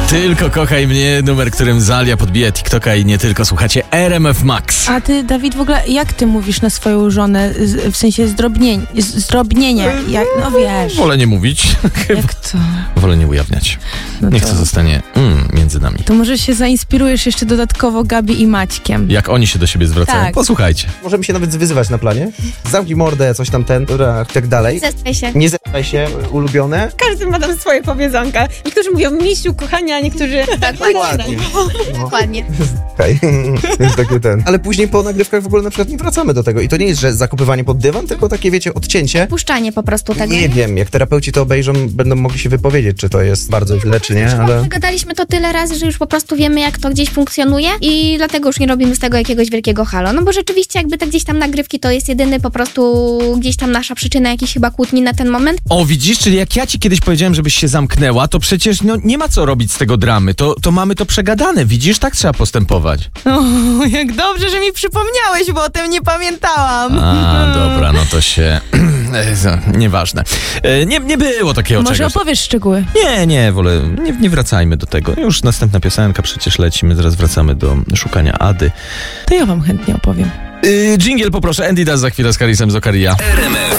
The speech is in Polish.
Tylko kochaj mnie, numer, którym Zalia podbija TikToka i nie tylko. Słuchacie RMF Max. A ty, Dawid, w ogóle jak ty mówisz na swoją żonę, w sensie zdrobnienie? No wiesz. Wolę nie mówić. Jak to? Wolę nie ujawniać. No Niech to- to zostanie między nami. To może się zainspirujesz jeszcze dodatkowo Gabi i Maćkiem. Jak oni się do siebie zwracają. Tak. Posłuchajcie. Możemy się nawet wyzywać na planie. Zamknij mordę, coś tam i tak dalej. Zestaj się. Nie zepnij się, ulubione. Każdy ma tam swoje powiedzonka. Niektórzy mówią misiu, kochanie, a niektórzy... Dokładnie. Dokładnie. Okej. Jest takie ten. Ale później po nagrywkach w ogóle na przykład nie wracamy do tego. I to nie jest, że zakopywanie pod dywan, tylko takie, wiecie, odcięcie. Puszczanie po prostu tego. Nie wiem, jak terapeuci to obejrzą, będą mogli się wypowiedzieć, czy to jest bardzo źle, czy nie, ale... Gadaliśmy to tyle razy, że już po prostu wiemy, jak to gdzieś funkcjonuje i dlatego już nie robimy z tego jakiegoś wielkiego halo. No bo rzeczywiście jakby te gdzieś tam nagrywki to jest jedyny po prostu gdzieś tam nasza przyczyna jakiejś chyba kłótni na ten moment. O, widzisz, czyli jak ja ci kiedyś powiedziałem, żebyś się zamknęła, to przecież nie ma co robić z tego dramy. To mamy to przegadane, widzisz? Tak trzeba postępować. O, jak dobrze, że mi przypomniałeś, bo o tym nie pamiętałam. A, dobra, no to się... Nieważne. Nie było takiego Może czegoś. opowiesz szczegóły. Nie, wolę, nie wracajmy do tego. Już następna piosenka przecież leci, my zaraz wracamy do szukania Ady. To ja wam chętnie opowiem. Dżingiel poproszę, Andy Das za chwilę z Karisem z Okaria. RMF